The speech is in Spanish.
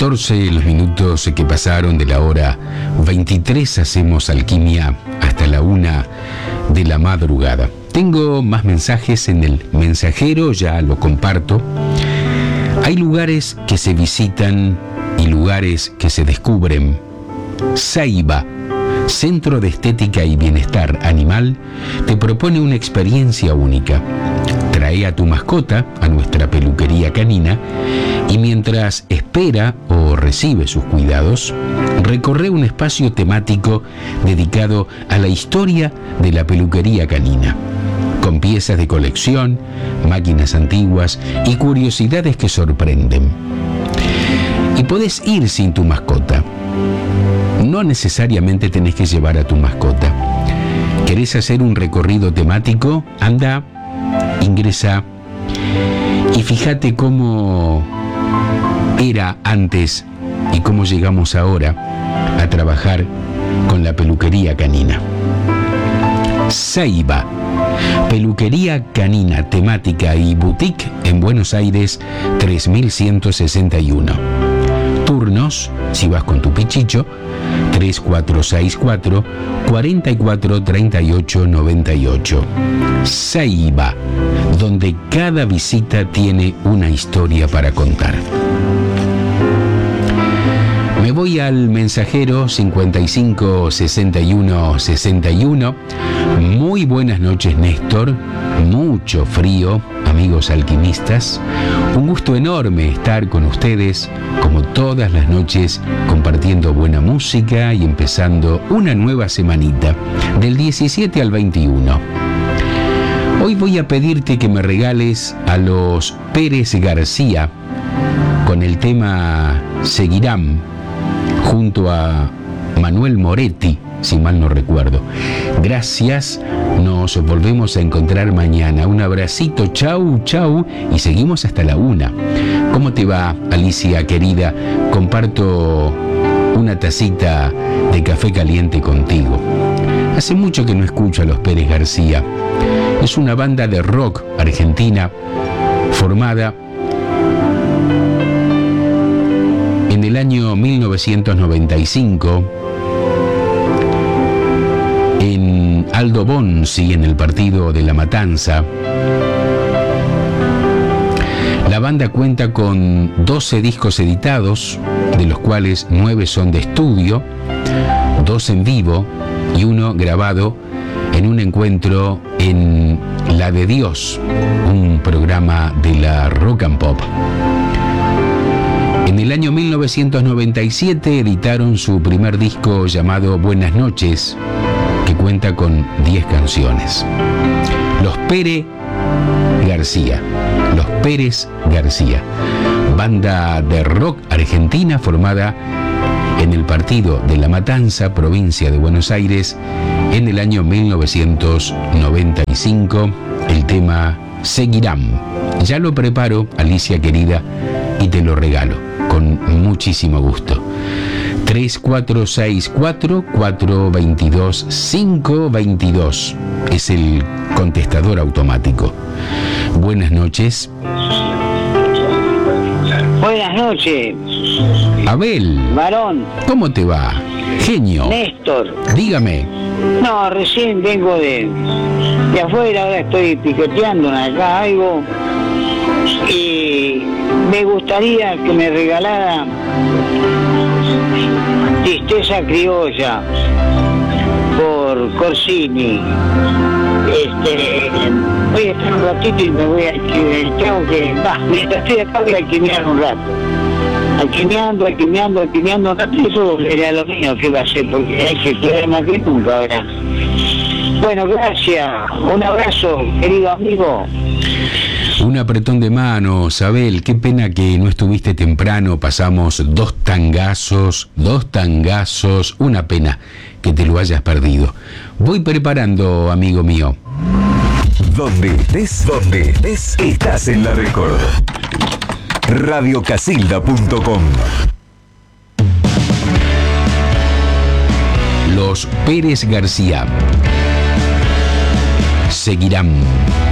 14 los minutos que pasaron de la hora 23. Hacemos alquimia hasta la 1 de la madrugada. Tengo más mensajes en el mensajero, ya lo comparto. Hay lugares que se visitan y lugares que se descubren. Ceiba, Centro de Estética y Bienestar Animal, te propone una experiencia única. Trae a tu mascota a nuestra peluquería canina y mientras espera o recibe sus cuidados, recorre un espacio temático dedicado a la historia de la peluquería canina, con piezas de colección, máquinas antiguas y curiosidades que sorprenden. Y podés ir sin tu mascota. No necesariamente tenés que llevar a tu mascota. ¿Querés hacer un recorrido temático? Anda, ingresa y fíjate cómo era antes y cómo llegamos ahora a trabajar con la peluquería canina. Ceiba, peluquería canina temática y boutique en Buenos Aires 3161. Turnos, si vas con tu pichicho, 3464 44 38 98. Ceiba, donde cada visita tiene una historia para contar. Me voy al mensajero 55 61 61. Muy buenas noches, Néstor. Mucho frío, amigos alquimistas. Un gusto enorme estar con ustedes, como todas las noches, compartiendo buena música y empezando una nueva semanita, del 17 al 21. Hoy voy a pedirte que me regales a los Pérez García con el tema Seguirán, junto a Manuel Moretti, si mal no recuerdo. Gracias, nos volvemos a encontrar mañana. Un abracito, chau, chau, y seguimos hasta la 1. ¿Cómo te va, Alicia querida? Comparto una tacita de café caliente contigo. Hace mucho que no escucho a los Pérez García. Es una banda de rock argentina formada en el año 1995 en Aldo Bonzi, en el partido de La Matanza. La banda cuenta con 12 discos editados, de los cuales 9 son de estudio, 2 en vivo y 1 grabado en un encuentro en La de Dios, un programa de la Rock and Pop. En el año 1997 editaron su primer disco llamado Buenas Noches, que cuenta con 10 canciones. Los Pérez García, los Pérez García, banda de rock argentina formada en el partido de La Matanza, provincia de Buenos Aires, en el año 1995. El tema Seguirán. Ya lo preparo, Alicia querida, y te lo regalo con muchísimo gusto. 3464 422 522 es el contestador automático. Buenas noches. Buenas noches. Abel. Varón. ¿Cómo te va? Genio. Néstor. Dígame. No, recién vengo de afuera, ahora estoy piqueteando acá algo y me gustaría que me regalara Tristeza Criolla por Corsini. Voy a estar un ratito y me voy a mientras estoy acá voy a alquimiar un rato. Alquimiando un rato, y eso era lo mío que iba a hacer, porque hay que estudiar más que nunca ahora. Bueno, gracias. Un abrazo, querido amigo. Un apretón de manos, Abel. Qué pena que no estuviste temprano. Pasamos dos tangazos. Una pena que te lo hayas perdido. Voy preparando, amigo mío. Donde estés, estás en la Record. radiocasilda.com. Los Pérez García. Seguirán.